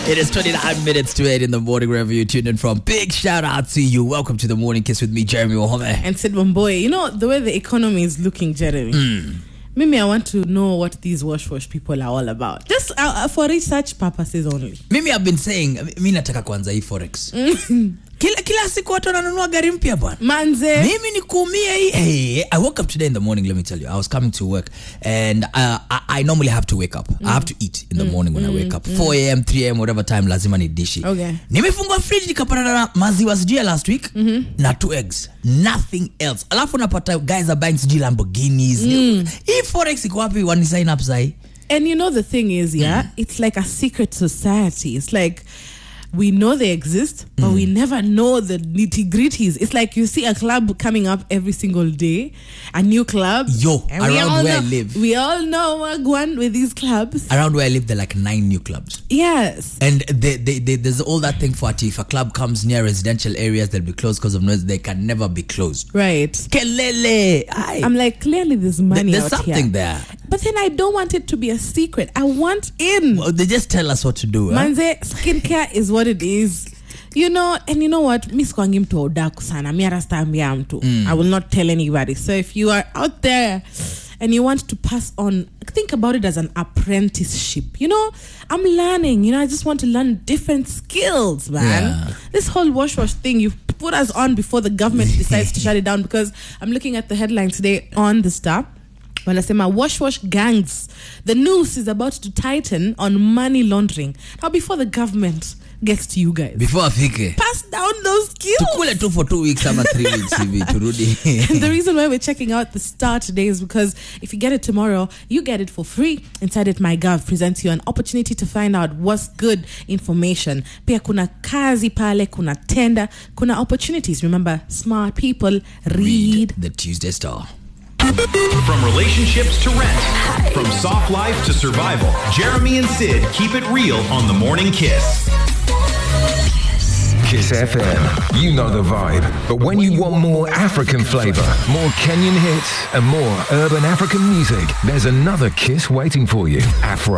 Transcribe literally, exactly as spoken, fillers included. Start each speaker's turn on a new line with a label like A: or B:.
A: It is twenty-nine minutes to eight in the morning, wherever you tuned in from. Big shout out to you. Welcome to the Morning Kiss with me, Jeremy Wahome.
B: And Sid Wamboye. You know, the way the economy is looking, Jeremy.
A: Mm.
B: Mimi, I want to know what these wash wash people are all about. Just uh, for research purposes only.
A: Mimi, I've been saying, mimi nataka kwanza hii forex. Kila kila siku watu wananunua gari mpya bwana.
B: Manze.
A: Mimi nikumie hii. Hey, I woke up today in the morning, let me tell you. I was coming to work and uh, I, I normally have to wake up. Mm. I have to eat in the mm. morning when mm. I wake up. Mm. four a.m., three a.m., whatever time lazima ni dishi.
B: Okay.
A: Nimefungua fridge nikapata na maziwa sijui last week mm-hmm. na two eggs. Nothing else. Alafu napata guys are buying sijui Lamborghinis. Mm. Hii forex iko wapi wani sign up sai?
B: And you know the thing is, yeah, mm. it's like a secret society. It's like we know they exist, but mm. we never know the nitty-gritties. It's like you see a club coming up every single day, a new club.
A: Yo, around where
B: know,
A: I live.
B: We all know what going with these clubs.
A: Around where I live, there are like nine new clubs.
B: Yes.
A: And they, they, they, there's all that thing for if a club comes near residential areas, they'll be closed because of noise. They can never be closed.
B: Right.
A: Kelele. Aye.
B: I'm like, clearly there's money
A: There's
B: out
A: something
B: here.
A: there.
B: But then I don't want it to be a secret. I want in.
A: Well, they just tell us what to do. Huh?
B: Manze, skincare is what it is. You know, and you know what? Miss Kwangim to odaku sana. Mi arasta ambia mtu. I will not tell anybody. So if you are out there and you want to pass on, think about it as an apprenticeship. You know, I'm learning. You know, I just want to learn different skills, man. Yeah. This whole wash wash thing, you put us on before the government decides to shut it down, because I'm looking at the headline today on the Star. When I say my wash wash gangs, the noose is about to tighten on money laundering. Now, before the government gets to you guys,
A: before Afike,
B: pass down those skills.
A: Tukule tu for two weeks, ama three weeks, turudi.
B: And the reason why we're checking out the Star today is because if you get it tomorrow, you get it for free. Inside it, MyGov presents you an opportunity to find out what's good information. Pia kuna kazi pale, kuna tender, kuna opportunities. Remember, smart people read,
A: read the Tuesday Star.
C: From relationships to rent, from soft life to survival, Jeremy and Sid keep it real on The Morning Kiss.
D: Kiss F M. You know the vibe. But when you want more African flavor, more Kenyan hits, and more urban African music, there's another Kiss waiting for you. Afro.